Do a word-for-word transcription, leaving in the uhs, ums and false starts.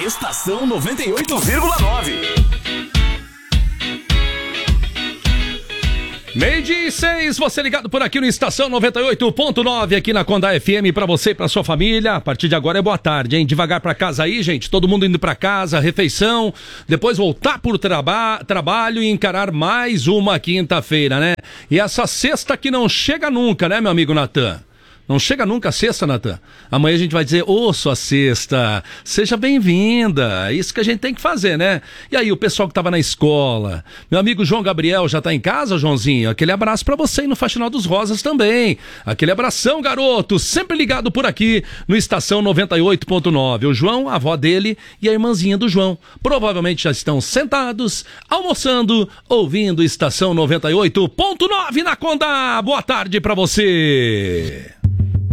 Estação noventa e oito vírgula nove. Meio-dia e seis, você ligado por aqui no Estação noventa e oito ponto nove, aqui na Condá F M, pra você e pra sua família. A partir de agora é boa tarde, hein? Devagar pra casa aí, gente. Todo mundo indo pra casa, refeição. Depois voltar pro traba- trabalho e encarar mais uma quinta-feira, né? E essa sexta que não chega nunca, né, meu amigo Natan? Não chega nunca a sexta, Natan. Amanhã a gente vai dizer, ô, sua sexta, seja bem-vinda. Isso que a gente tem que fazer, né? E aí, o pessoal que tava na escola. Meu amigo João Gabriel já tá em casa, Joãozinho? Aquele abraço pra você e no Faxinal dos Rosas também. Aquele abração, garoto. Sempre ligado por aqui no Estação noventa e oito ponto nove. O João, a avó dele e a irmãzinha do João. Provavelmente já estão sentados, almoçando, ouvindo Estação noventa e oito ponto nove na Condá. Boa tarde pra você.